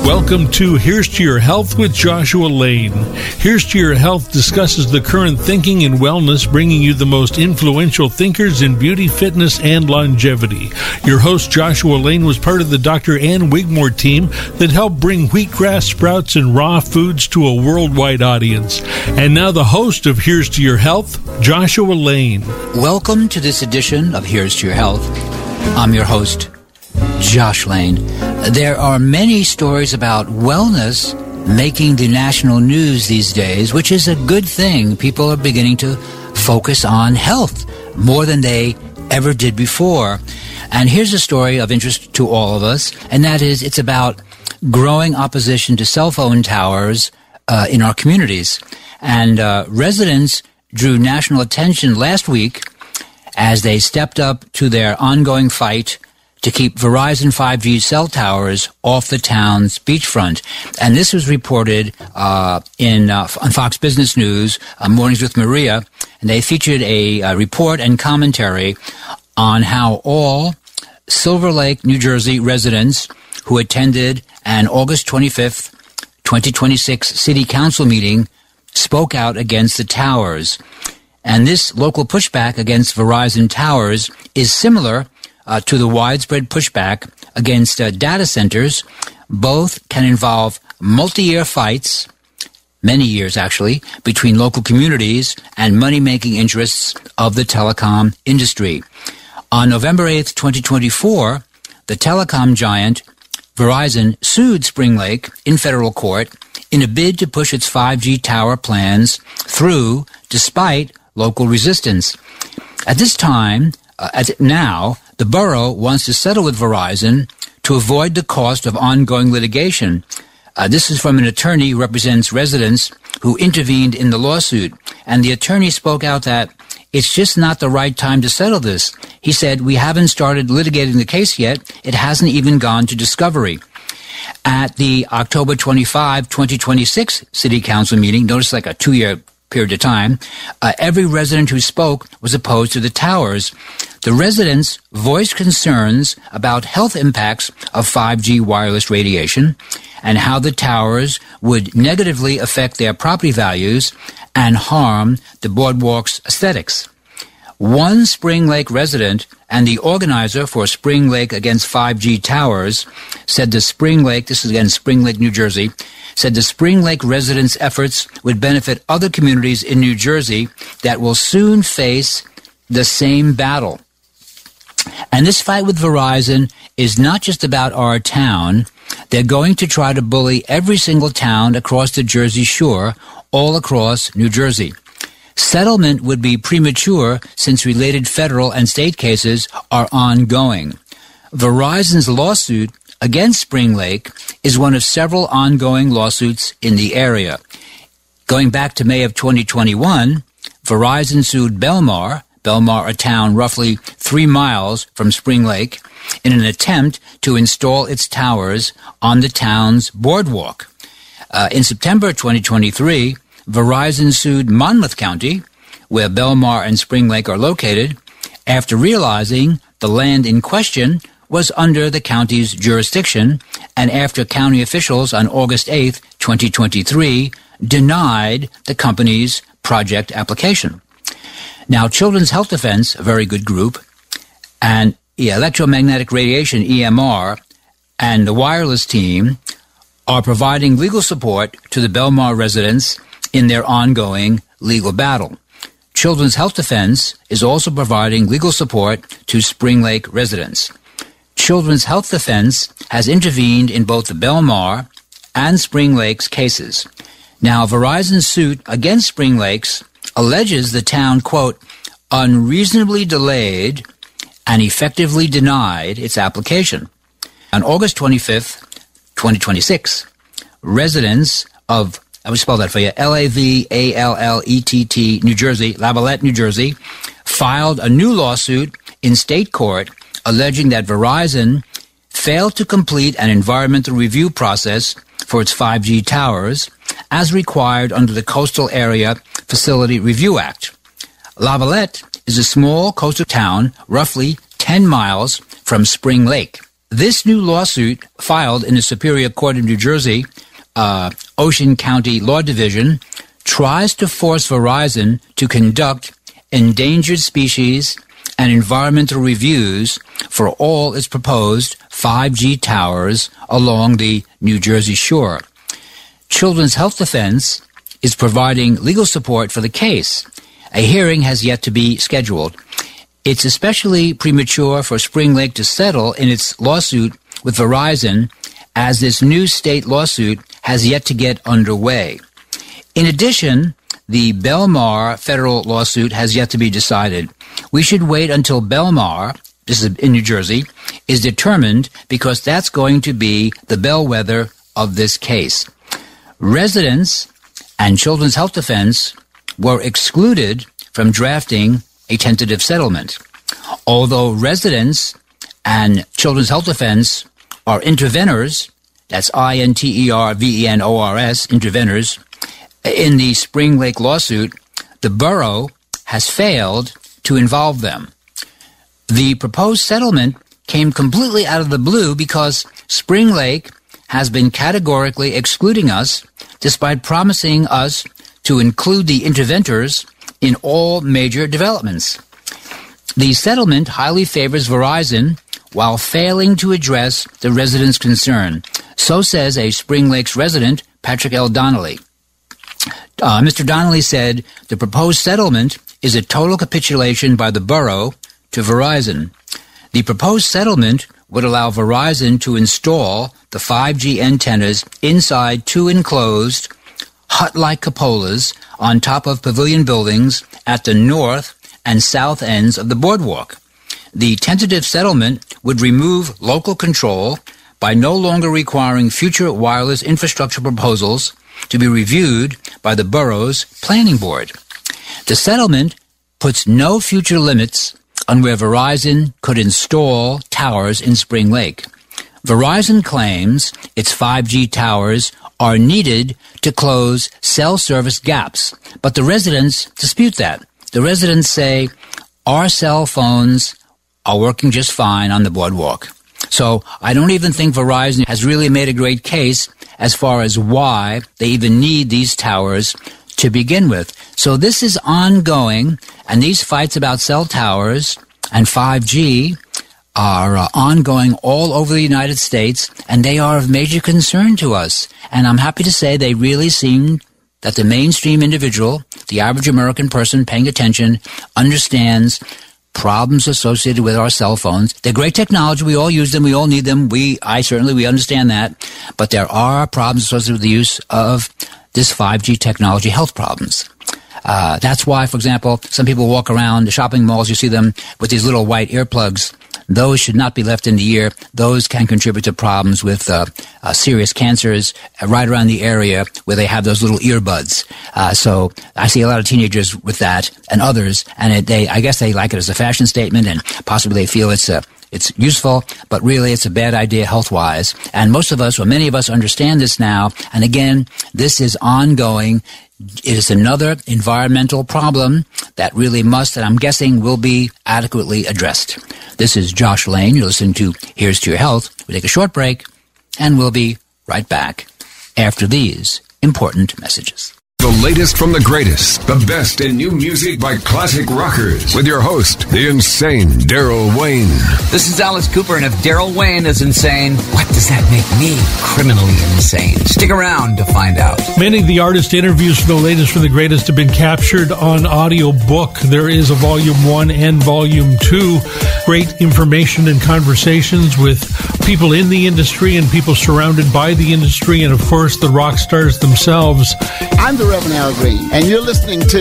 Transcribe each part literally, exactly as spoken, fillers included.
Welcome to Here's to Your Health with Joshua Lane. Here's to Your Health discusses the current thinking in wellness, bringing you the most influential thinkers in beauty, fitness, and longevity. Your host, Joshua Lane, was part of the Doctor Ann Wigmore team that helped bring wheatgrass sprouts and raw foods to a worldwide audience. And now the host of Here's to Your Health, Joshua Lane. Welcome to this edition of Here's to Your Health. I'm your host, Josh Lane. There are many stories about wellness making the national news these days, which is a good thing. People are beginning to focus on health more than they ever did before. And here's a story of interest to all of us, and that is it's about growing opposition to cell phone towers uh, in our communities. And uh, residents drew national attention last week as they stepped up to their ongoing fight to keep Verizon five G cell towers off the town's beachfront. And this was reported uh, in uh, on Fox Business News, uh, Mornings with Maria, and they featured a, a report and commentary on how all Silver Lake, New Jersey residents who attended an August twenty-fifth, twenty twenty-six City Council meeting spoke out against the towers. And this local pushback against Verizon towers is similar Uh, to the widespread pushback against uh, data centers. Both can involve multi-year fights, many years actually, between local communities and money-making interests of the telecom industry. On November eighth, twenty twenty-four, the telecom giant Verizon sued Spring Lake in federal court in a bid to push its five G tower plans through despite local resistance. At this time, uh, as now, the borough wants to settle with Verizon to avoid the cost of ongoing litigation. Uh, this is from an attorney who represents residents who intervened in the lawsuit. And the attorney spoke out that it's just not the right time to settle this. He said, we haven't started litigating the case yet. It hasn't even gone to discovery. At the October twenty-fifth, twenty twenty-six City Council meeting, notice like a two-year period of time, uh, every resident who spoke was opposed to the towers. The residents voiced concerns about health impacts of five G wireless radiation and how the towers would negatively affect their property values and harm the boardwalk's aesthetics. One Spring Lake resident and the organizer for Spring Lake Against five G Towers said the Spring Lake, this is again Spring Lake, New Jersey, said the Spring Lake residents' efforts would benefit other communities in New Jersey that will soon face the same battle. And this fight with Verizon is not just about our town. They're going to try to bully every single town across the Jersey Shore, all across New Jersey. Settlement would be premature since related federal and state cases are ongoing. Verizon's lawsuit against Spring Lake is one of several ongoing lawsuits in the area. Going back to May of twenty twenty-one, Verizon sued Belmar, Belmar, a town roughly three miles from Spring Lake, in an attempt to install its towers on the town's boardwalk. Uh, in September twenty twenty-three, Verizon sued Monmouth County, where Belmar and Spring Lake are located, after realizing the land in question was under the county's jurisdiction, and after county officials on August eighth, twenty twenty-three, denied the company's project application. Now, Children's Health Defense, a very good group, and Electromagnetic Radiation, E M R, and the wireless team are providing legal support to the Belmar residents in their ongoing legal battle. Children's Health Defense is also providing legal support to Spring Lake residents. Children's Health Defense has intervened in both the Belmar and Spring Lake's cases. Now, Verizon's suit against Spring Lake's alleges the town, quote, unreasonably delayed and effectively denied its application. On August twenty-fifth, twenty twenty-six, residents of, I will spell that for you, L A V A L L E T T, New Jersey, Lavallette, New Jersey, filed a new lawsuit in state court alleging that Verizon failed to complete an environmental review process for its five G towers as required under the Coastal Area Facility Review Act. Lavallette is a small coastal town roughly ten miles from Spring Lake. This new lawsuit filed in the Superior Court of New Jersey, uh, Ocean County Law Division, tries to force Verizon to conduct endangered species and environmental reviews for all its proposed five G towers along the New Jersey shore. Children's Health Defense is providing legal support for the case. A hearing has yet to be scheduled. It's especially premature for Spring Lake to settle in its lawsuit with Verizon, as this new state lawsuit has yet to get underway. In addition, the Belmar federal lawsuit has yet to be decided. We should wait until Belmar, this is in New Jersey, is determined, because that's going to be the bellwether of this case. Residents and Children's Health Defense were excluded from drafting a tentative settlement. Although residents and Children's Health Defense are intervenors, that's I N T E R V E N O R S, intervenors, in the Spring Lake lawsuit, the borough has failed to involve them. The proposed settlement came completely out of the blue because Spring Lake has been categorically excluding us, despite promising us to include the interventors in all major developments. The settlement highly favors Verizon while failing to address the residents' concern. So says a Spring Lakes resident, Patrick L. Donnelly. Uh, Mister Donnelly said the proposed settlement is a total capitulation by the borough to Verizon. The proposed settlement would allow Verizon to install the five G antennas inside two enclosed hut-like cupolas on top of pavilion buildings at the north and south ends of the boardwalk. The tentative settlement would remove local control by no longer requiring future wireless infrastructure proposals to be reviewed by the borough's planning board. The settlement puts no future limits on where Verizon could install towers in Spring Lake. Verizon claims its five G towers are needed to close cell service gaps, but the residents dispute that. The residents say our cell phones are working just fine on the boardwalk. So I don't even think Verizon has really made a great case as far as why they even need these towers to begin with. So this is ongoing, and these fights about cell towers and five G are uh, ongoing all over the United States, and they are of major concern to us. And I'm happy to say they really seem that the mainstream individual, the average American person paying attention, understands problems associated with our cell phones. They're great technology. We all use them. We all need them. We, I certainly, we understand that. But there are problems associated with the use of this five G technology, health problems. Uh, that's why, for example, some people walk around the shopping malls. You see them with these little white earplugs. Those should not be left in the ear. Those can contribute to problems with uh, uh, serious cancers uh, right around the area where they have those little earbuds. Uh, so I see a lot of teenagers with that and others, and it, they, I guess they like it as a fashion statement, and possibly they feel it's a It's useful, but really it's a bad idea health-wise. And most of us, or many of us, understand this now. And again, this is ongoing. It is another environmental problem that really must, and I'm guessing will be adequately addressed. This is Josh Lane. You're listening to Here's to Your Health. We take a short break, and we'll be right back after these important messages. The latest from the greatest, the best in new music by classic rockers, with your host, the insane Daryl Wayne. This is Alice Cooper, and if Daryl Wayne is insane, what does that make me criminally insane? Stick around to find out. Many of the artist interviews for the latest from the greatest have been captured on audio book. There is a volume one and volume two. Great information and conversations with people in the industry and people surrounded by the industry, and of course the rock stars themselves. I'm the Reverend Al Green, and you're listening to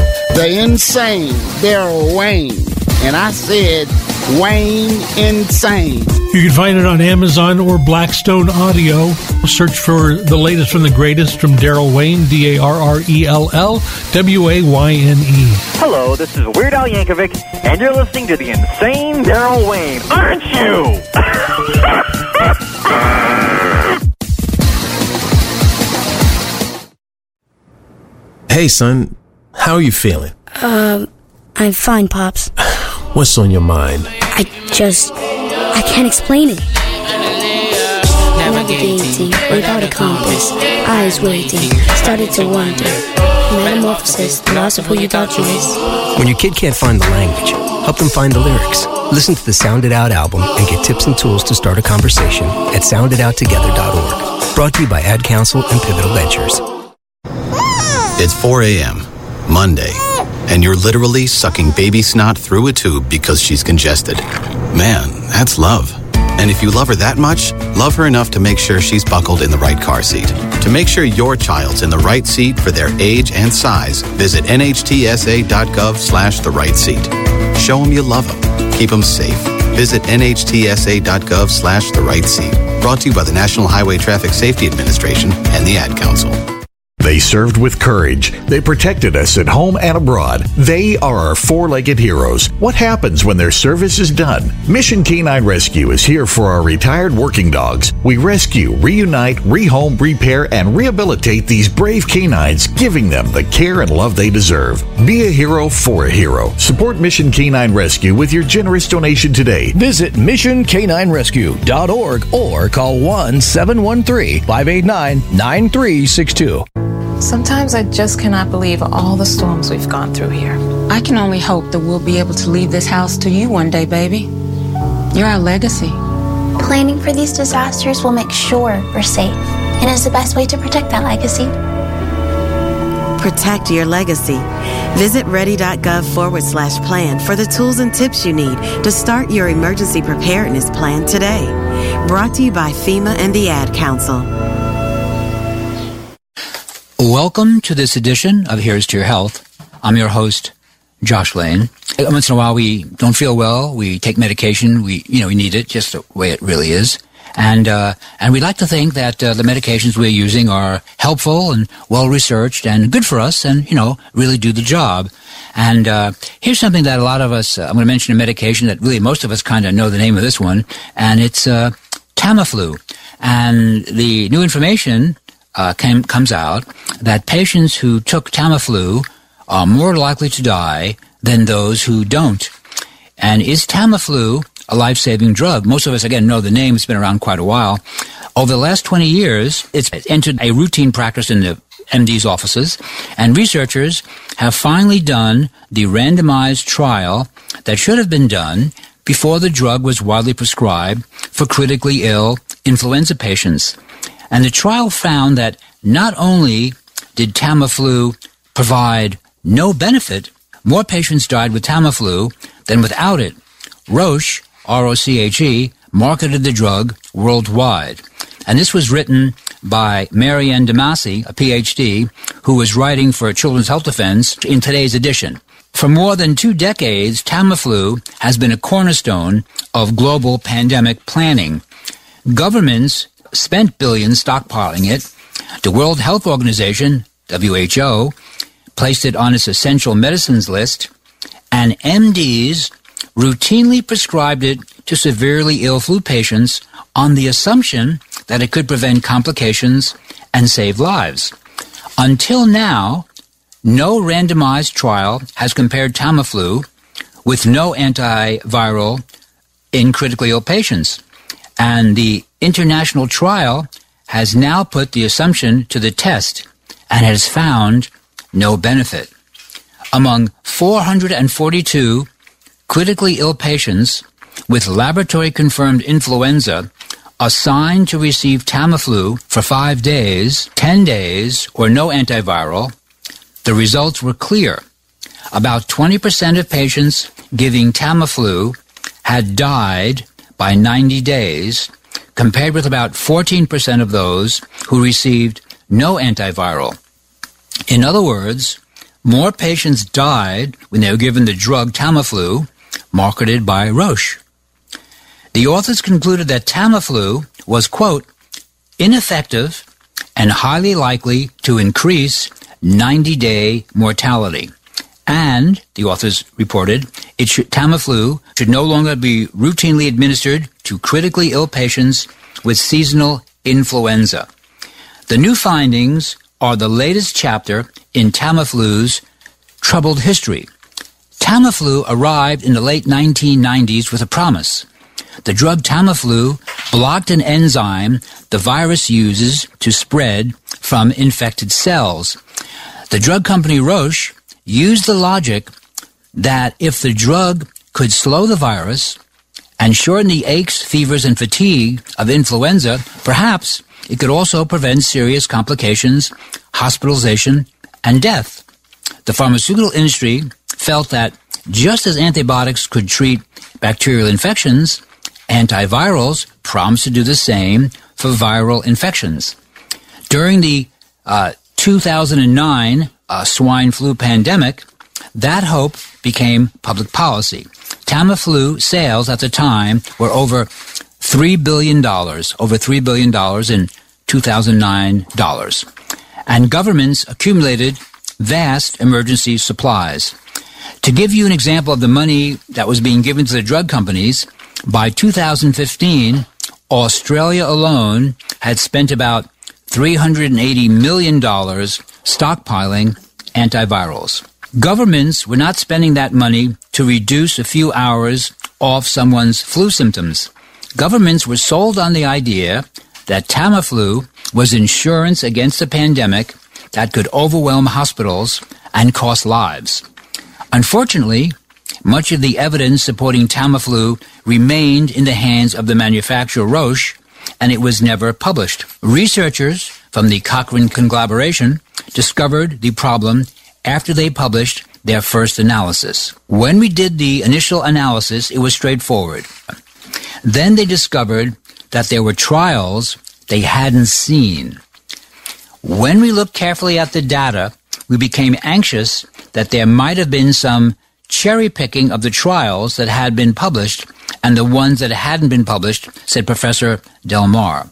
the insane Daryl Wayne. And I said Wayne Insane. You can find it on Amazon or Blackstone Audio. Search for the latest from the greatest from Daryl Wayne, D A R R E L L W A Y N E. Hello, this is Weird Al Yankovic, and you're listening to the insane Daryl Wayne, aren't you? Hey, son, how are you feeling? Um, I'm fine, Pops. What's on your mind? I just... I can't explain it. navigating without a compass, eyes waiting, started to wonder. Metamorphosis, the loss of who you thought you was. When your kid can't find the language, help them find the lyrics. Listen to the Sound It Out album and get tips and tools to start a conversation at sound it out together dot org. Brought to you by Ad Council and Pivotal Ventures. It's four a.m., Monday, and you're literally sucking baby snot through a tube because she's congested. Man, that's love. And if you love her that much, love her enough to make sure she's buckled in the right car seat. To make sure your child's in the right seat for their age and size, visit N H T S A dot gov slash the right seat. Show them you love them. Keep them safe. Visit N H T S A dot gov slash the right seat. Brought to you by the National Highway Traffic Safety Administration and the Ad Council. They served with courage. They protected us at home and abroad. They are our four-legged heroes. What happens when their service is done? Mission Canine Rescue is here for our retired working dogs. We rescue, reunite, rehome, repair, and rehabilitate these brave canines, giving them the care and love they deserve. Be a hero for a hero. Support Mission Canine Rescue with your generous donation today. Visit mission canine rescue dot org or call one seven one three, five eight nine, nine three six two. Sometimes I just cannot believe all the storms we've gone through here. I can only hope that we'll be able to leave this house to you one day, baby. You're our legacy. Planning for these disasters will make sure we're safe, and is the best way to protect that legacy. Protect your legacy. Visit ready.gov forward slash plan for the tools and tips you need to start your emergency preparedness plan today. Brought to you by FEMA and the Ad Council. Welcome to this edition of Here's to Your Health. I'm your host, Josh Lane. Once in a while we don't feel well, we take medication, we, you know, we need it just the way it really is. And, uh, and we like to think that uh, the medications we're using are helpful and well-researched and good for us and, you know, really do the job. And uh, here's something that a lot of us, uh, I'm going to mention a medication that really most of us kind of know the name of this one, and it's uh, Tamiflu. And the new information Uh, came, comes out that patients who took Tamiflu are more likely to die than those who don't. And is Tamiflu a life-saving drug? Most of us, again, know the name. It's been around quite a while. Over the last twenty years, it's entered a routine practice in the M D's offices, and researchers have finally done the randomized trial that should have been done before the drug was widely prescribed for critically ill influenza patients. And the trial found that not only did Tamiflu provide no benefit, more patients died with Tamiflu than without it. Roche, R O C H E, marketed the drug worldwide. And this was written by Marianne Damasi, a P H D, who was writing for Children's Health Defense in today's edition. For more than two decades, Tamiflu has been a cornerstone of global pandemic planning. Governments spent billions stockpiling it. The World Health Organization, W H O, placed it on its essential medicines list, and M Ds routinely prescribed it to severely ill flu patients on the assumption that it could prevent complications and save lives. Until now, no randomized trial has compared Tamiflu with no antiviral in critically ill patients. And the international trial has now put the assumption to the test and has found no benefit. Among four hundred forty-two critically ill patients with laboratory-confirmed influenza assigned to receive Tamiflu for five days, ten days, or no antiviral, the results were clear. About twenty percent of patients giving Tamiflu had died by ninety days, compared with about fourteen percent of those who received no antiviral. In other words, more patients died when they were given the drug Tamiflu, marketed by Roche. The authors concluded that Tamiflu was, quote, ineffective and highly likely to increase ninety-day mortality. And, the authors reported, it should, Tamiflu should no longer be routinely administered to critically ill patients with seasonal influenza. The new findings are the latest chapter in Tamiflu's troubled history. Tamiflu arrived in the late nineteen nineties with a promise. The drug Tamiflu blocked an enzyme the virus uses to spread from infected cells. The drug company Roche used the logic that if the drug could slow the virus and shorten the aches, fevers, and fatigue of influenza, perhaps it could also prevent serious complications, hospitalization, and death. The pharmaceutical industry felt that just as antibiotics could treat bacterial infections, antivirals promised to do the same for viral infections. During the uh, two thousand nine uh, swine flu pandemic, that hope became public policy. Tamiflu sales at the time were over three billion dollars, over three billion dollars in two thousand nine dollars. And governments accumulated vast emergency supplies. To give you an example of the money that was being given to the drug companies, by two thousand fifteen, Australia alone had spent about three hundred eighty million dollars stockpiling antivirals. Governments were not spending that money to reduce a few hours off someone's flu symptoms. Governments were sold on the idea that Tamiflu was insurance against a pandemic that could overwhelm hospitals and cost lives. Unfortunately, much of the evidence supporting Tamiflu remained in the hands of the manufacturer Roche, and it was never published. Researchers from the Cochrane collaboration discovered the problem after they published their first analysis. When we did the initial analysis, it was straightforward. Then they discovered that there were trials they hadn't seen. When we looked carefully at the data, we became anxious that there might have been some cherry-picking of the trials that had been published and the ones that hadn't been published, said Professor Del Mar.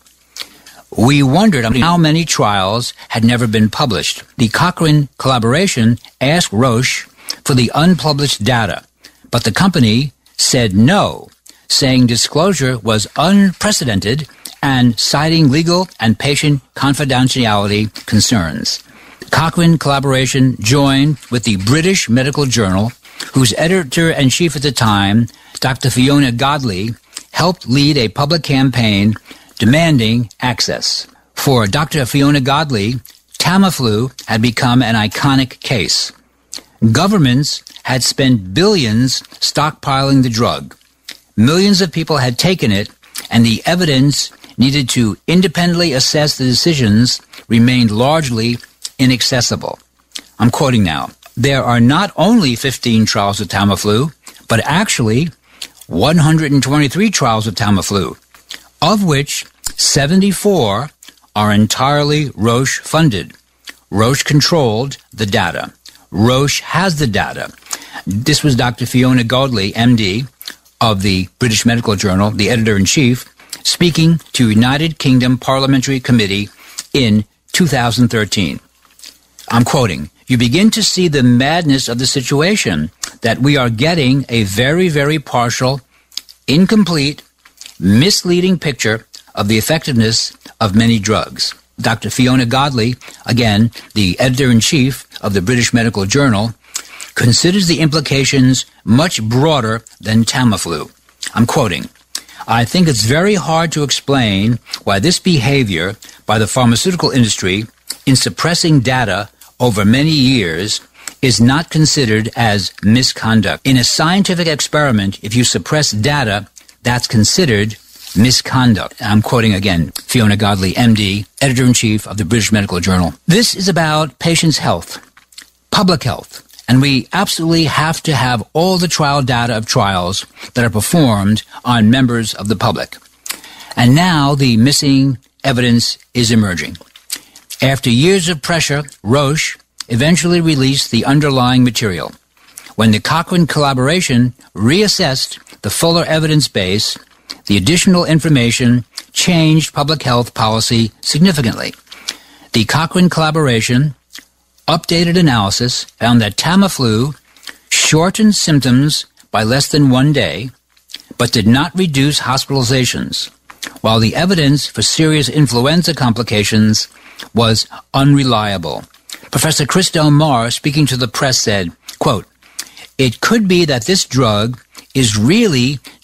We wondered how many trials had never been published. The Cochrane collaboration asked Roche for the unpublished data, but the company said no, saying disclosure was unprecedented and citing legal and patient confidentiality concerns. The Cochrane collaboration joined with the British Medical Journal, whose editor-in-chief at the time, Doctor Fiona Godley, helped lead a public campaign demanding access. For Doctor Fiona Godley, Tamiflu had become an iconic case. Governments had spent billions stockpiling the drug. Millions of people had taken it, and the evidence needed to independently assess the decisions remained largely inaccessible. I'm quoting now. There are not only fifteen trials of Tamiflu, but actually one hundred twenty-three trials of Tamiflu, of which seventy-four are entirely Roche-funded. Roche controlled the data. Roche has the data. This was Doctor Fiona Godley, M D, of the British Medical Journal, the editor-in-chief, speaking to United Kingdom Parliamentary Committee in two thousand thirteen. I'm quoting, "You begin to see the madness of the situation, that we are getting a very, very partial, incomplete, misleading picture of the effectiveness of many drugs." Doctor Fiona Godley, again, the editor-in-chief of the British Medical Journal, considers the implications much broader than Tamiflu. I'm quoting, "I think it's very hard to explain why this behavior by the pharmaceutical industry in suppressing data over many years is not considered as misconduct. In a scientific experiment, if you suppress data, that's considered misconduct." I'm quoting again, Fiona Godley, M D, editor-in-chief of the British Medical Journal. This is about patients' health, public health, and we absolutely have to have all the trial data of trials that are performed on members of the public. And now the missing evidence is emerging. After years of pressure, Roche eventually released the underlying material. When the Cochrane collaboration reassessed the fuller evidence base, the additional information changed public health policy significantly. The Cochrane collaboration updated analysis found that Tamiflu shortened symptoms by less than one day, but did not reduce hospitalizations, while the evidence for serious influenza complications was unreliable. Professor Chris Del Mar, speaking to the press, said, quote, "It could be that this drug is really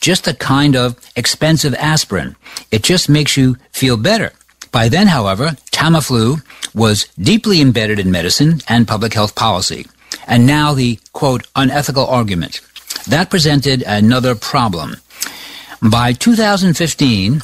just a kind of expensive aspirin. It just makes you feel better. By then, however, Tamiflu was deeply embedded in medicine and public health policy. And now the, quote, unethical argument. That presented another problem. By two thousand fifteen,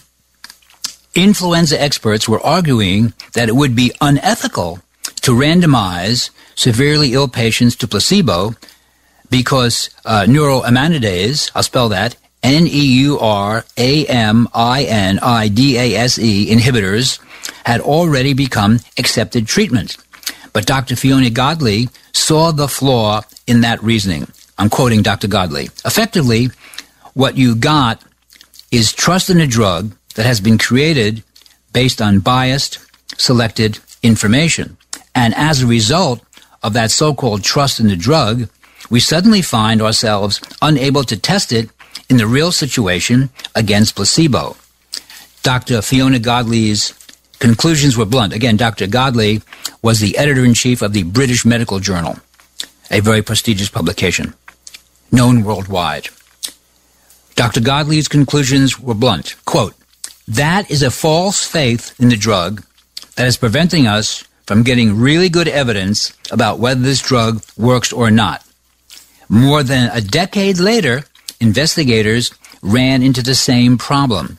influenza experts were arguing that it would be unethical to randomize severely ill patients to placebo because uh, neuroaminidase, I'll spell that, N E U R A M I N I D A S E inhibitors had already become accepted treatment. But Doctor Fiona Godley saw the flaw in that reasoning. I'm quoting Doctor Godley. Effectively, what you got is trust in a drug that has been created based on biased, selected information. And as a result of that so-called trust in the drug, we suddenly find ourselves unable to test it in the real situation against placebo. Doctor Fiona Godley's conclusions were blunt. Again, Doctor Godley was the editor-in-chief of the British Medical Journal, a very prestigious publication, known worldwide. Doctor Godley's conclusions were blunt. Quote, that is a false faith in the drug that is preventing us from getting really good evidence about whether this drug works or not. More than a decade later, investigators ran into the same problem.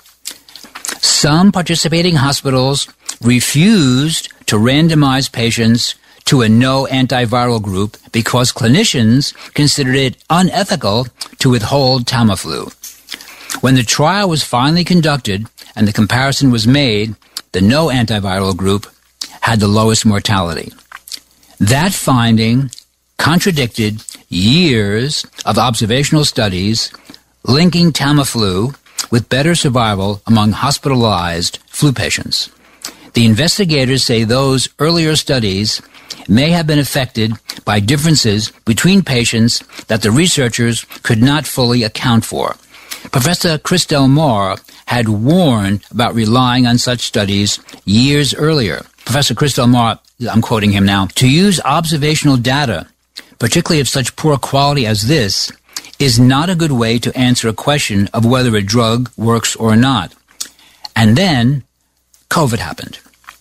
Some participating hospitals refused to randomize patients to a no antiviral group because clinicians considered it unethical to withhold Tamiflu. When the trial was finally conducted and the comparison was made, the no antiviral group had the lowest mortality. That finding contradicted years of observational studies linking Tamiflu with better survival among hospitalized flu patients. The investigators say those earlier studies may have been affected by differences between patients that the researchers could not fully account for. Professor Chris Del Mar had warned about relying on such studies years earlier. Professor Chris Del Mar, I'm quoting him now, to use observational data, particularly of such poor quality as this, is not a good way to answer a question of whether a drug works or not. And then COVID happened.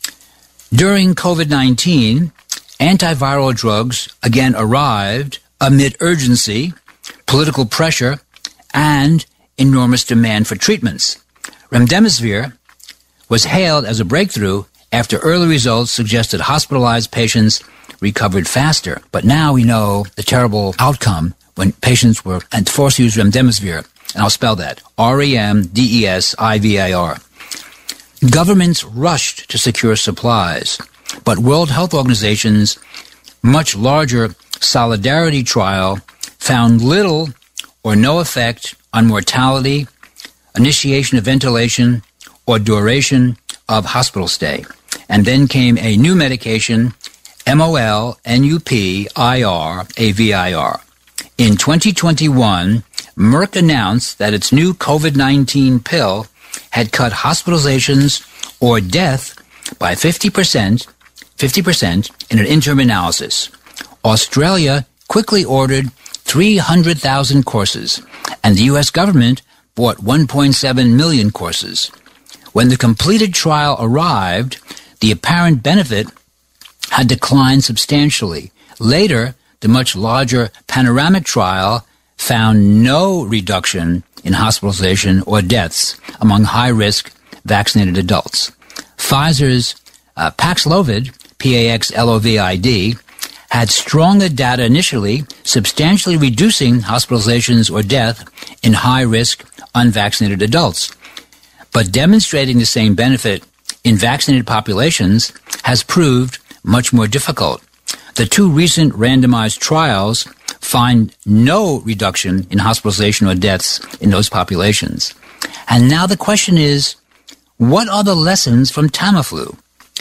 During COVID nineteen, antiviral drugs again arrived amid urgency, political pressure, and enormous demand for treatments. Remdesivir was hailed as a breakthrough after early results suggested hospitalized patients recovered faster. But now we know the terrible outcome when patients were forced to use remdesivir, and I'll spell that, R E M D E S I V I R. Governments rushed to secure supplies, but World Health Organization's much larger Solidarity trial found little or no effect on mortality, initiation of ventilation, or duration of hospital stay. And then came a new medication, M O L N U P I R A V I R. In twenty twenty-one, Merck announced that its new COVID nineteen pill had cut hospitalizations or death by fifty percent, fifty percent in an interim analysis. Australia quickly ordered three hundred thousand courses, and the U S government bought one point seven million courses. When the completed trial arrived, the apparent benefit had declined substantially. Later, the much larger panoramic trial found no reduction in hospitalization or deaths among high-risk vaccinated adults. Pfizer's uh, Paxlovid, P A X L O V I D, had stronger data initially, substantially reducing hospitalizations or death in high-risk unvaccinated adults. But demonstrating the same benefit in vaccinated populations has proved much more difficult. The two recent randomized trials find no reduction in hospitalization or deaths in those populations. And now the question is, what are the lessons from Tamiflu?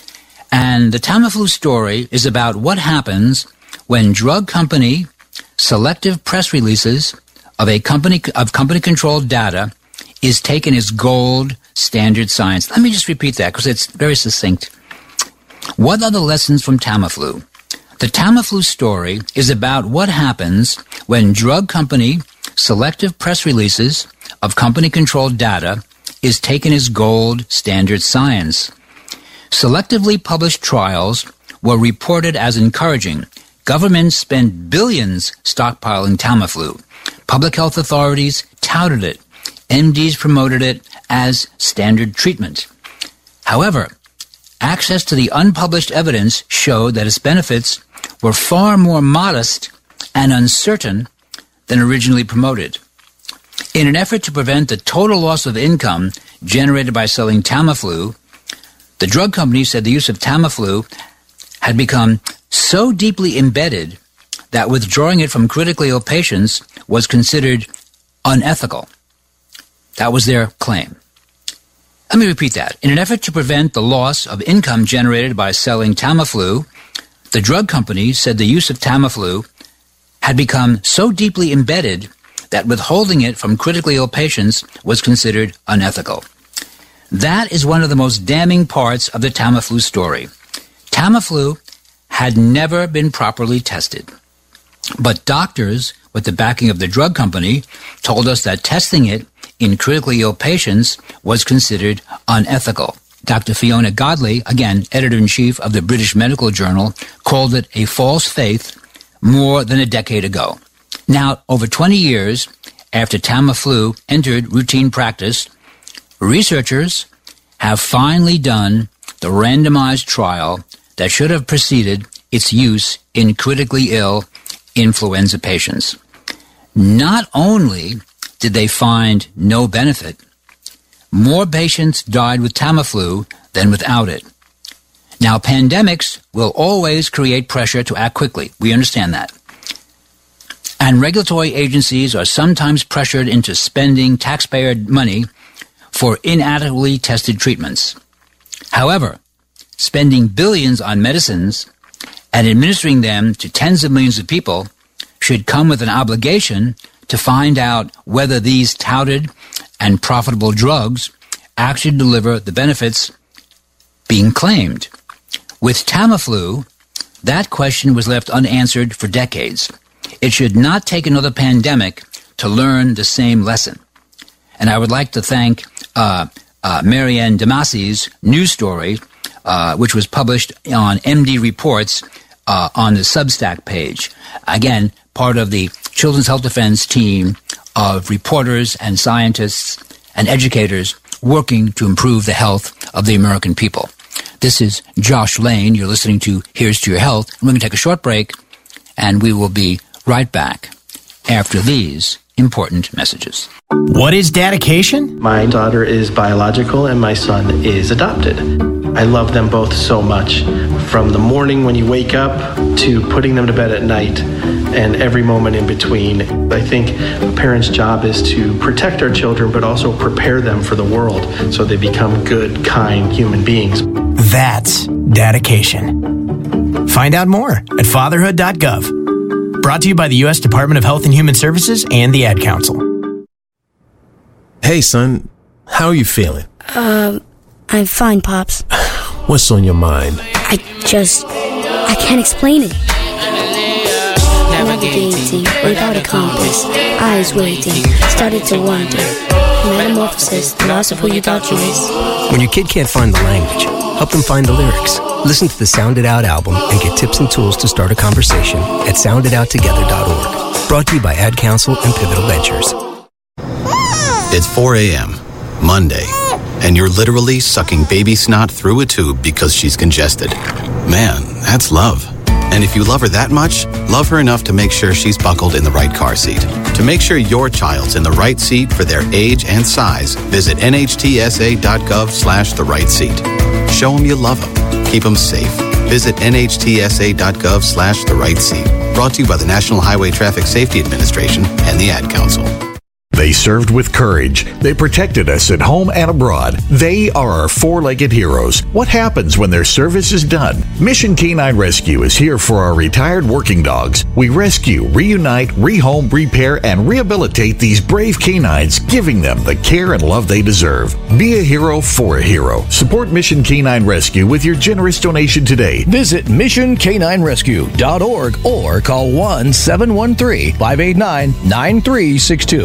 And the Tamiflu story is about what happens when drug company selective press releases of a company of company-controlled data is taken as gold standard science. Let me just repeat that because it's very succinct. What are the lessons from Tamiflu? The Tamiflu story is about what happens when drug company selective press releases of company-controlled data is taken as gold standard science. Selectively published trials were reported as encouraging. Governments spent billions stockpiling Tamiflu. Public health authorities touted it. M Ds promoted it as standard treatment. However, access to the unpublished evidence showed that its benefits were far more modest and uncertain than originally promoted. In an effort to prevent the total loss of income generated by selling Tamiflu, the drug company said the use of Tamiflu had become so deeply embedded that withdrawing it from critically ill patients was considered unethical. That was their claim. Let me repeat that. In an effort to prevent the loss of income generated by selling Tamiflu, the drug company said the use of Tamiflu had become so deeply embedded that withholding it from critically ill patients was considered unethical. That is one of the most damning parts of the Tamiflu story. Tamiflu had never been properly tested. But doctors, with the backing of the drug company, told us that testing it in critically ill patients was considered unethical. Doctor Fiona Godley, again, editor-in-chief of the British Medical Journal, called it a false faith more than a decade ago. Now, over twenty years after Tamiflu entered routine practice, researchers have finally done the randomized trial that should have preceded its use in critically ill influenza patients. Not only did they find no benefit, more patients died with Tamiflu than without it. Now, pandemics will always create pressure to act quickly. We understand that. And regulatory agencies are sometimes pressured into spending taxpayer money for inadequately tested treatments. However, spending billions on medicines and administering them to tens of millions of people should come with an obligation to find out whether these touted and profitable drugs actually deliver the benefits being claimed. With Tamiflu, that question was left unanswered for decades. It should not take another pandemic to learn the same lesson. And I would like to thank uh, uh, Marianne Damasi's news story, uh, which was published on M D Reports uh, on the Substack page. Again, part of the Children's Health Defense team of reporters and scientists and educators working to improve the health of the American people. This is Josh Lane. You're listening to Here's to Your Health. And we're going to take a short break, and we will be right back after these important messages. What is dedication? My daughter is biological and my son is adopted. I love them both so much. From the morning when you wake up to putting them to bed at night and every moment in between. I think a parent's job is to protect our children but also prepare them for the world so they become good, kind human beings. That's dedication. Find out more at fatherhood dot gov. Brought to you by the U S Department of Health and Human Services and the Ad Council. Hey, son. How are you feeling? Um, I'm fine, Pops. What's on your mind? I just... I can't explain it. Navigating without a compass, eyes waiting, started to wonder. Metamorphosis, the loss of who you thought you was. When your kid can't find the language, help them find the lyrics. Listen to the Sound It Out album and get tips and tools to start a conversation at sound it out together dot org. Brought to you by Ad Council and Pivotal Ventures. It's four a.m., Monday, and you're literally sucking baby snot through a tube because she's congested. Man, that's love. And if you love her that much, love her enough to make sure she's buckled in the right car seat. To make sure your child's in the right seat for their age and size, visit N H T S A dot gov slash the right seat. Show them you love them. Keep them safe. Visit N H T S A dot gov slash the right seat. Brought to you by the National Highway Traffic Safety Administration and the Ad Council. They served with courage. They protected us at home and abroad. They are our four-legged heroes. What happens when their service is done? Mission Canine Rescue is here for our retired working dogs. We rescue, reunite, rehome, repair, and rehabilitate these brave canines, giving them the care and love they deserve. Be a hero for a hero. Support Mission Canine Rescue with your generous donation today. Visit mission canine rescue dot org or call one seven one three, five eight nine, nine three six two.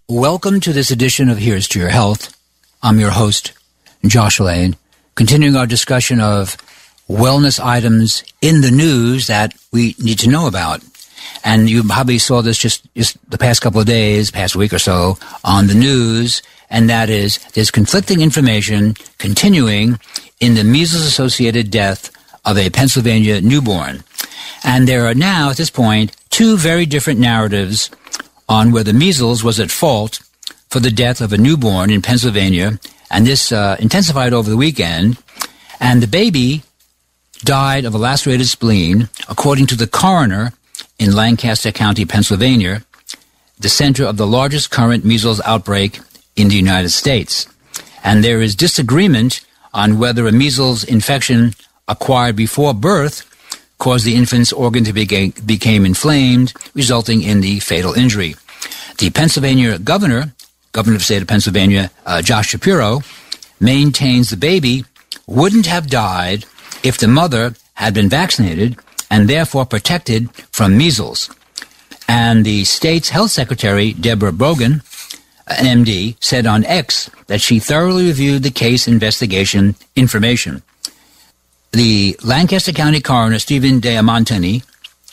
Welcome to this edition of Here's to Your Health. I'm your host, Josh Lane, continuing our discussion of wellness items in the news that we need to know about. And you probably saw this just, just the past couple of days, past week or so, on the news, and that is there's conflicting information continuing in the measles-associated death of a Pennsylvania newborn. And there are now, at this point, two very different narratives on whether measles was at fault for the death of a newborn in Pennsylvania, and this uh, intensified over the weekend, and the baby died of a lacerated spleen, according to the coroner in Lancaster County, Pennsylvania, the center of the largest current measles outbreak in the United States. And there is disagreement on whether a measles infection acquired before birth caused the infant's organ to became, became inflamed, resulting in the fatal injury. The Pennsylvania governor, governor of the state of Pennsylvania, uh, Josh Shapiro, maintains the baby wouldn't have died if the mother had been vaccinated and therefore protected from measles. And the state's health secretary, Deborah Brogan, an M D, said on X that she thoroughly reviewed the case investigation information. The Lancaster County coroner, Stephen Diamantini,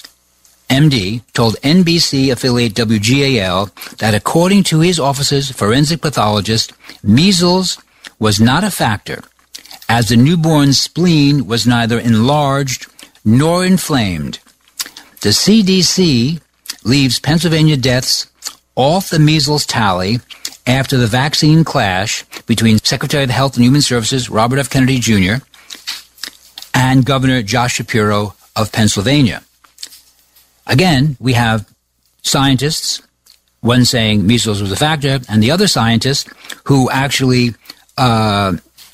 M D, told N B C affiliate W G A L that according to his office's forensic pathologist, measles was not a factor, as the newborn's spleen was neither enlarged nor inflamed. The C D C leaves Pennsylvania deaths off the measles tally after the vaccine clash between Secretary of Health and Human Services Robert F. Kennedy Junior and Governor Josh Shapiro of Pennsylvania. Again, we have scientists, one saying measles was a factor, and the other scientist who actually uh,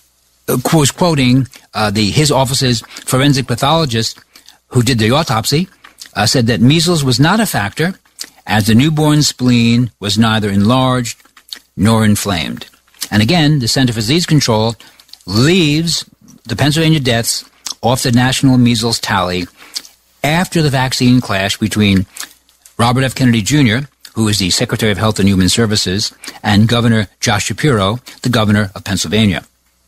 was quoting uh, the his office's forensic pathologist who did the autopsy, uh, said that measles was not a factor, as the newborn spleen was neither enlarged nor inflamed. And again, the Center for Disease Control leaves the Pennsylvania deaths off the national measles tally after the vaccine clash between Robert F. Kennedy Junior, who is the Secretary of Health and Human Services, and Governor Josh Shapiro, the governor of Pennsylvania.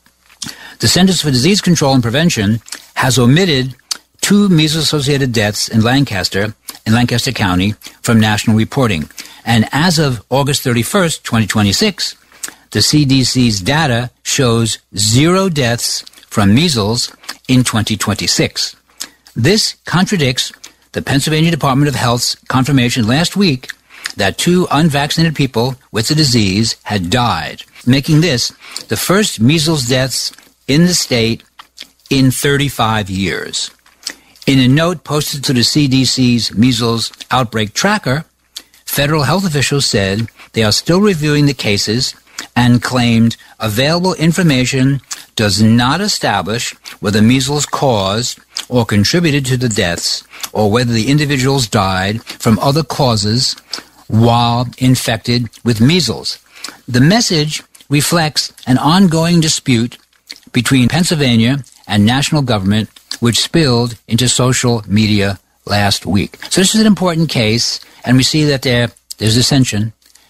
The Centers for Disease Control and Prevention has omitted two measles-associated deaths in Lancaster, in Lancaster County, from national reporting. And as of August thirty-first, twenty twenty-six, the C D C's data shows zero deaths from measles in twenty twenty-six. This contradicts the Pennsylvania Department of Health's confirmation last week that two unvaccinated people with the disease had died, making this the first measles deaths in the state in thirty-five years. In a note posted to the C D C's measles outbreak tracker, federal health officials said they are still reviewing the cases and claimed available information does not establish whether measles caused or contributed to the deaths or whether the individuals died from other causes while infected with measles. The message reflects an ongoing dispute between Pennsylvania and national government, which spilled into social media last week. So this is an important case, and we see that there there's dissension,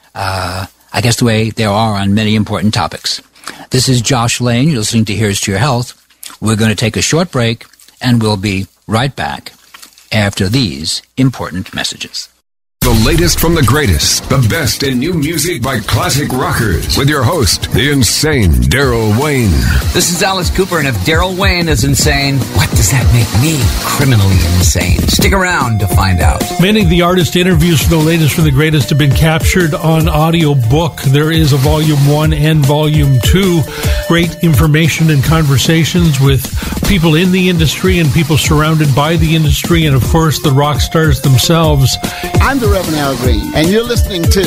uh, I guess the way there are on many important topics. This is Josh Lane. You're listening to Here's to Your Health. We're going to take a short break, and we'll be right back after these important messages. The latest from the greatest, the best in new music by classic rockers, with your host, the insane Daryl Wayne. This is Alice Cooper, and if Daryl Wayne is insane, what does that make me criminally insane? Stick around to find out. Many of the artist interviews for the latest from the greatest have been captured on audio book. There is a volume one and volume two. Great information and conversations with people in the industry and people surrounded by the industry, and of course the rock stars themselves. I'm the Reverend Al Green, and you're listening to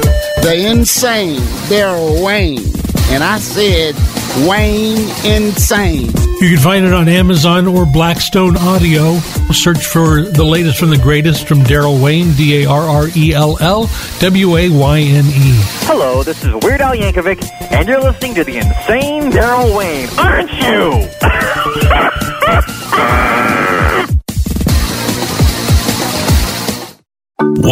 the insane Daryl Wayne. And I said Wayne Insane. You can find it on Amazon or Blackstone Audio. Search for the latest from the greatest from Darrell Wayne, D A R R E L L W A Y N E. Hello, this is Weird Al Yankovic, and you're listening to the insane Daryl Wayne, aren't you?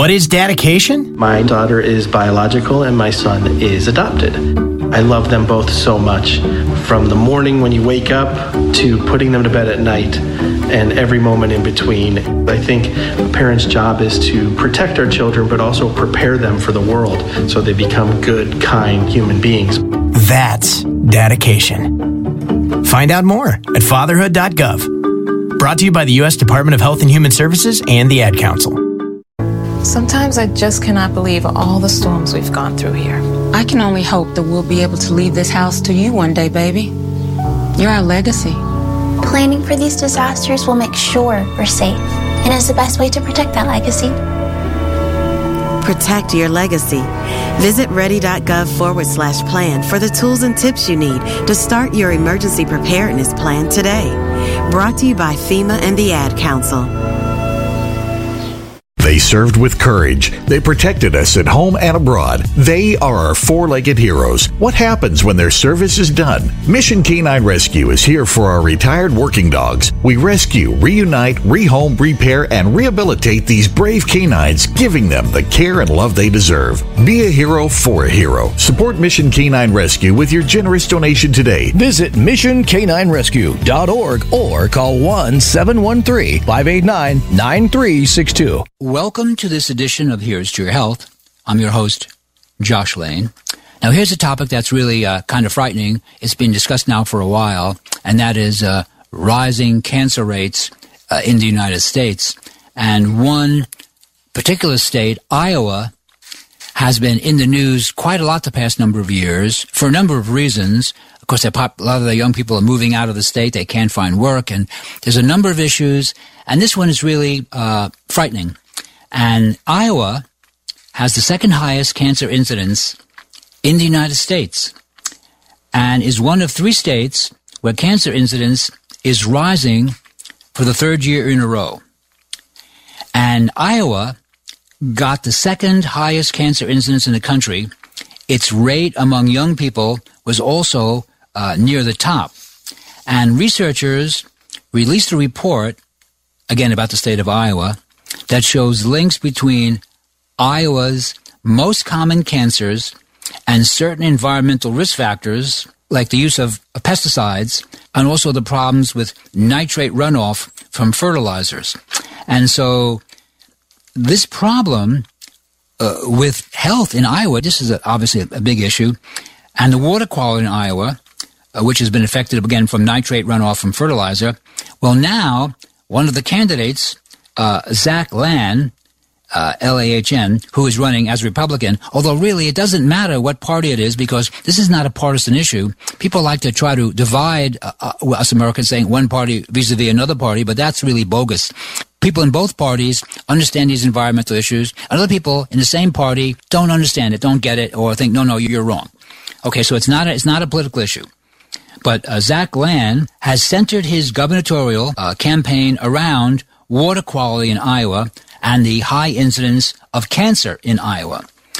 What is dedication? My daughter is biological and my son is adopted. I love them both so much, from the morning when you wake up to putting them to bed at night and every moment in between. I think a parent's job is to protect our children, but also prepare them for the world so they become good, kind human beings. That's dedication. Find out more at fatherhood dot gov. Brought to you by the U S Department of Health and Human Services and the Ad Council. Sometimes I just cannot believe all the storms we've gone through here. I can only hope that we'll be able to leave this house to you one day, baby. You're our legacy. Planning for these disasters will make sure we're safe, and is the best way to protect that legacy. Protect your legacy. Visit ready.gov forward slash plan for the tools and tips you need to start your emergency preparedness plan today. Brought to you by FEMA and the Ad Council. They served with courage. They protected us at home and abroad. They are our four-legged heroes. What happens when their service is done? Mission Canine Rescue is here for our retired working dogs. We rescue, reunite, rehome, repair, and rehabilitate these brave canines, giving them the care and love they deserve. Be a hero for a hero. Support Mission Canine Rescue with your generous donation today. Visit mission canine rescue dot org or call one seven one three, five eight nine, nine three six two. Welcome to this edition of Here's to Your Health. I'm your host, Josh Lane. Now, here's a topic that's really uh, kind of frightening. It's been discussed now for a while, and that is uh, rising cancer rates uh, in the United States. And one particular state, Iowa, has been in the news quite a lot the past number of years for a number of reasons. Of course, a lot of the young people are moving out of the state. They can't find work, and there's a number of issues. And this one is really uh, frightening. And Iowa has the second highest cancer incidence in the United States and is one of three states where cancer incidence is rising for the third year in a row. And Iowa got the second highest cancer incidence in the country. Its rate among young people was also uh, near the top. And researchers released a report, again about the state of Iowa, that shows links between Iowa's most common cancers and certain environmental risk factors, like the use of pesticides, and also the problems with nitrate runoff from fertilizers. And so this problem uh, with health in Iowa, this is a, obviously a, a big issue, and the water quality in Iowa, uh, which has been affected, again, from nitrate runoff from fertilizer. Well, now, one of the candidates, Uh, Zach Lahn, uh, L A H N, who is running as Republican, although really it doesn't matter what party it is because this is not a partisan issue. People like to try to divide uh, uh, us Americans, saying one party vis-a-vis another party, but that's really bogus. People in both parties understand these environmental issues, and other people in the same party don't understand it, don't get it, or think, no, no, you're wrong. Okay, so it's not a, it's not a political issue. But uh, Zach Lahn has centered his gubernatorial uh, campaign around water quality in Iowa and the high incidence of cancer in Iowa.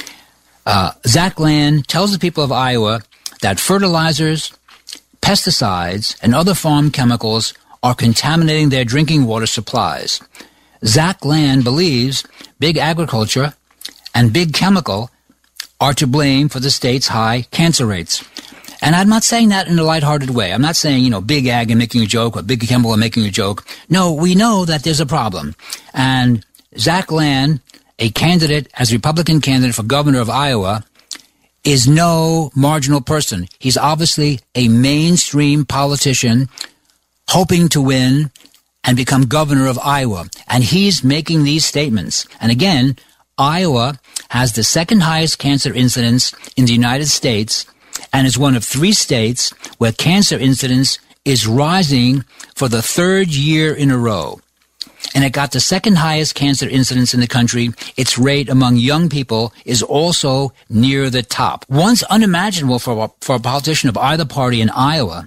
Uh, Zach Lahn tells the people of Iowa that fertilizers, pesticides, and other farm chemicals are contaminating their drinking water supplies. Zach Lahn believes big agriculture and big chemical are to blame for the state's high cancer rates. And I'm not saying that in a lighthearted way. I'm not saying, you know, big ag and making a joke or big chemical and making a joke. No, we know that there's a problem. And Zach Lahn, a candidate, as Republican candidate for governor of Iowa, is no marginal person. He's obviously a mainstream politician hoping to win and become governor of Iowa. And he's making these statements. And again, Iowa has the second highest cancer incidence in the United States and is one of three states where cancer incidence is rising for the third year in a row. And it got the second highest cancer incidence in the country. Its rate among young people is also near the top. Once unimaginable for a, for a politician of either party in Iowa,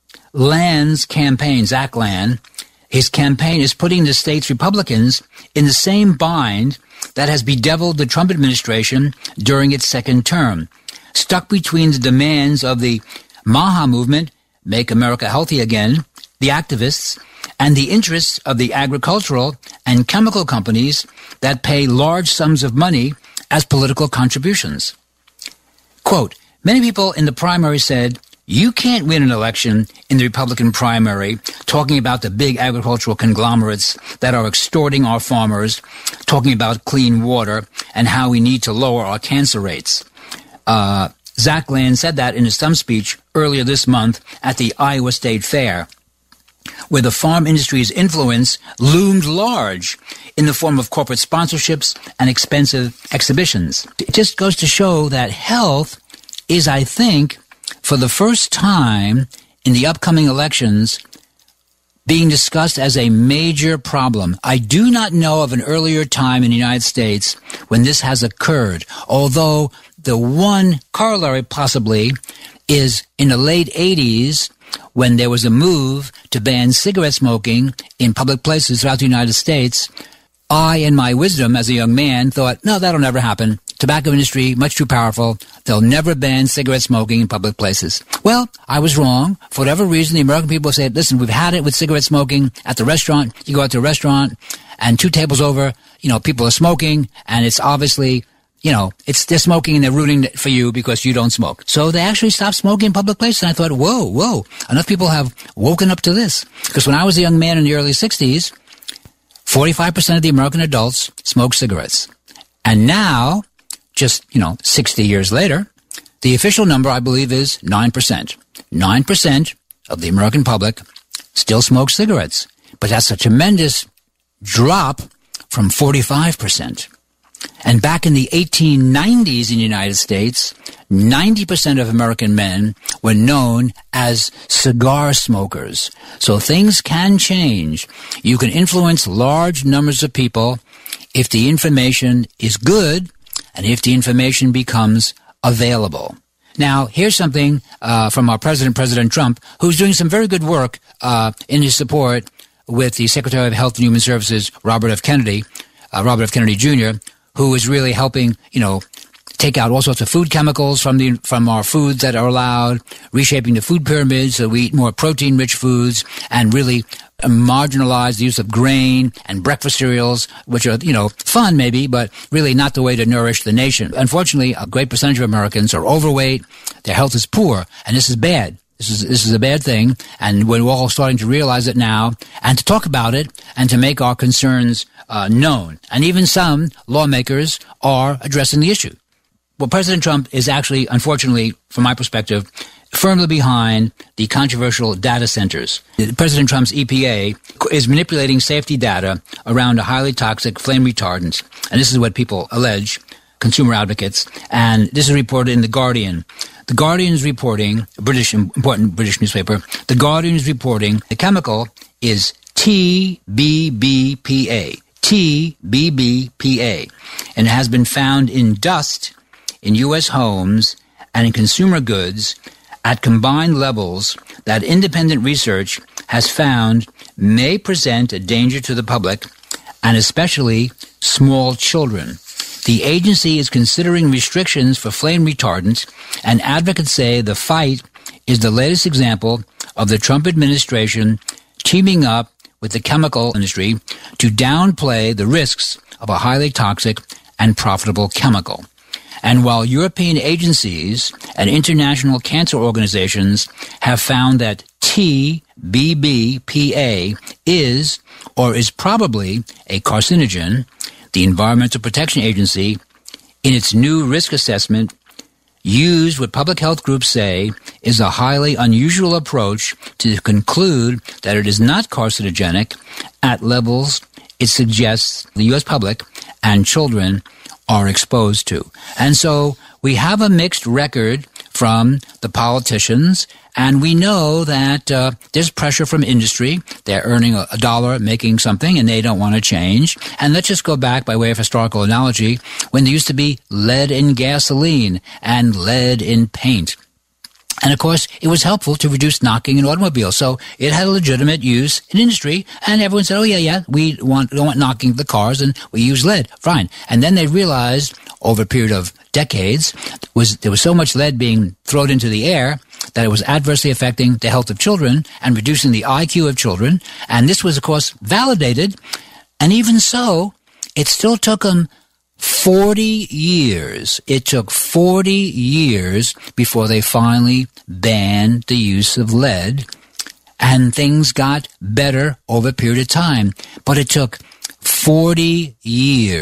Lahn's campaign, Zach Lahn, his campaign is putting the state's Republicans in the same bind that has bedeviled the Trump administration during its second term. Stuck between the demands of the MAHA movement, Make America Healthy Again, the activists, and the interests of the agricultural and chemical companies that pay large sums of money as political contributions. Quote, many people in the primary said, you can't win an election in the Republican primary talking about the big agricultural conglomerates that are extorting our farmers, talking about clean water and how we need to lower our cancer rates. Uh, Zach Land said that in his stump speech earlier this month at the Iowa State Fair, where the farm industry's influence loomed large in the form of corporate sponsorships and expensive exhibitions. It just goes to show that health is, I think, for the first time in the upcoming elections, being discussed as a major problem. I do not know of an earlier time in the United States when this has occurred, although the one corollary possibly is in the late eighties when there was a move to ban cigarette smoking in public places throughout the United States. I, in my wisdom as a young man, thought, no, that'll never happen. Tobacco industry, much too powerful. They'll never ban cigarette smoking in public places. Well, I was wrong. For whatever reason, the American people said, listen, we've had it with cigarette smoking at the restaurant. You go out to a restaurant and two tables over, you know, people are smoking and it's obviously, you know, it's they're smoking and they're rooting for you because you don't smoke. So they actually stopped smoking in public places. And I thought, whoa, whoa, enough people have woken up to this. Because when I was a young man in the early sixties, forty-five percent of the American adults smoked cigarettes. And now, just, you know, sixty years later, the official number, I believe, is nine percent. nine percent of the American public still smokes cigarettes. But that's a tremendous drop from forty-five percent. And back in the eighteen nineties in the United States, ninety percent of American men were known as cigar smokers. So things can change. You can influence large numbers of people if the information is good and if the information becomes available. Now, here's something uh, from our president, President Trump, who's doing some very good work uh, in his support with the Secretary of Health and Human Services, Robert F. Kennedy, uh, Robert F. Kennedy Junior, who is really helping, you know, take out all sorts of food chemicals from the from our foods that are allowed, reshaping the food pyramid so we eat more protein-rich foods, and really marginalize the use of grain and breakfast cereals, which are, you know, fun maybe, but really not the way to nourish the nation. Unfortunately, a great percentage of Americans are overweight, their health is poor, and this is bad. This is this is a bad thing, and we're all starting to realize it now, and to talk about it, and to make our concerns uh, known. And even some lawmakers are addressing the issue. Well, President Trump is actually, unfortunately, from my perspective, firmly behind the controversial data centers. President Trump's E P A is manipulating safety data around a highly toxic flame retardant, and this is what people allege, consumer advocates, and this is reported in The Guardian. The Guardian is reporting, a British, important British newspaper, The Guardian is reporting the chemical is T B B P A. T B B P A. And it has been found in dust in U S homes and in consumer goods at combined levels that independent research has found may present a danger to the public and especially small children. The agency is considering restrictions for flame retardants, and advocates say the fight is the latest example of the Trump administration teaming up with the chemical industry to downplay the risks of a highly toxic and profitable chemical. And while European agencies and international cancer organizations have found that T B B P A is or is probably a carcinogen, the Environmental Protection Agency, in its new risk assessment, used what public health groups say is a highly unusual approach to conclude that it is not carcinogenic at levels it suggests the U S public and children are exposed to. And so we have a mixed record from the politicians, and we know that uh, there's pressure from industry. They're earning a, a dollar, making something, and they don't want to change. And let's just go back by way of historical analogy when there used to be lead in gasoline and lead in paint. And, of course, it was helpful to reduce knocking in automobiles. So it had a legitimate use in industry. And everyone said, oh, yeah, yeah, we want, don't want knocking the cars, and we use lead. Fine. And then they realized over a period of decades was there was so much lead being thrown into the air that it was adversely affecting the health of children and reducing the I Q of children. And this was, of course, validated And even so, it still took them forty years. It took forty years before they finally banned the use of lead, and things got better over a period of time. But it took forty years.